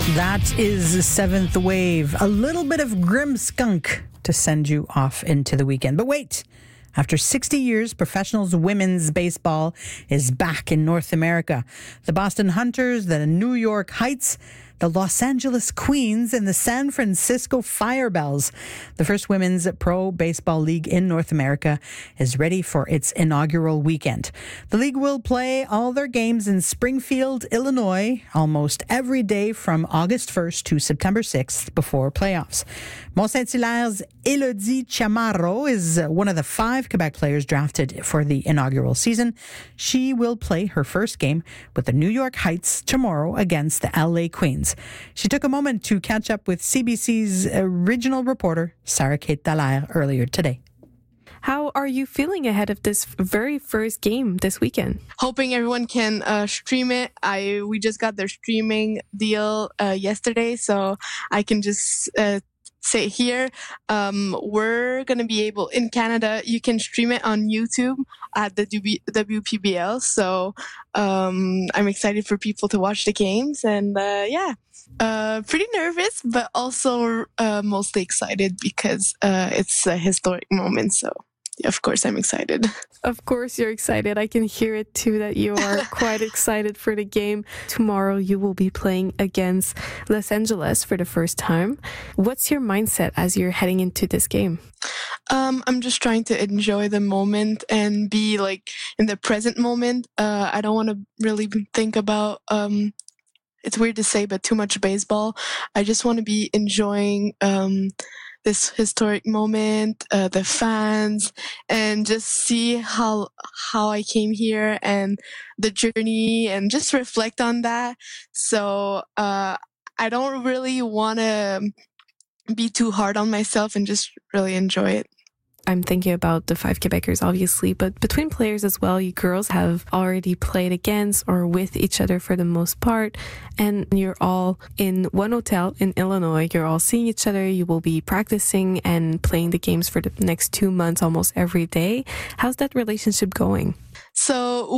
That is Seventh Wave. A little bit of Grim Skunk to send you off into the weekend. But wait, after 60 years, professional women's baseball is back in North America. The Boston Hunters, the New York Heights, the Los Angeles Queens, and the San Francisco Firebells. The first women's pro baseball league in North America is ready for its inaugural weekend. The league will play all their games in Springfield, Illinois, almost every day from August 1st to September 6th before playoffs. Mont-Saint-Hilaire's Elodie Chamorro is one of the 5 Quebec players drafted for the inaugural season. She will play her first game with the New York Heights tomorrow against the LA Queens. She took a moment to catch up with CBC's original reporter, Sarah Kate Dallaire, earlier today. How are you feeling ahead of this very first game this weekend? Hoping everyone can stream it. We just got their streaming deal yesterday, so I can just say here, we're going to be able, in Canada, you can stream it on YouTube at the WPBL. So I'm excited for people to watch the games. And pretty nervous, but also mostly excited because it's a historic moment. So of course, I'm excited. Of course, you're excited. I can hear it too, that you are quite excited for the game. Tomorrow, you will be playing against Los Angeles for the first time. What's your mindset as you're heading into this game? I'm just trying to enjoy the moment and be like in the present moment. I don't want to really think about, it's weird to say, but too much baseball. I just want to be enjoying this historic moment, the fans, and just see how I came here and the journey, and just reflect on that. So I don't really want to be too hard on myself and just really enjoy it. I'm thinking about the 5 Quebecers, obviously, but between players as well, you girls have already played against or with each other for the most part, and you're all in one hotel in Illinois. You're all seeing each other. You will be practicing and playing the games for the next 2 months almost every day. How's that relationship going? So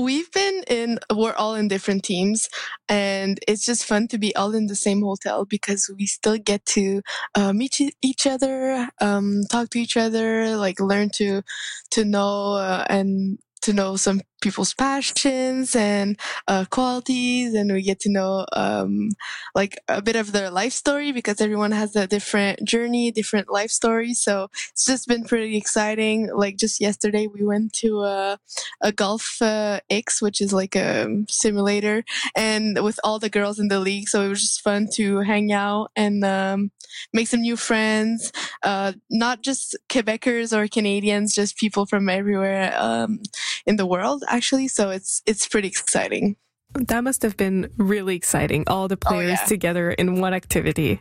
we're all in different teams, and it's just fun to be all in the same hotel because we still get to meet each other, talk to each other, like learn to know and to know some people's passions and qualities, and we get to know like a bit of their life story because everyone has a different journey, different life story. So it's just been pretty exciting. Like just yesterday, we went to a Golf X, which is like a simulator, and with all the girls in the league. So it was just fun to hang out and make some new friends. Not just Quebecers or Canadians, just people from everywhere in the world, actually. So it's pretty exciting. That must have been really exciting, all the players together in one activity.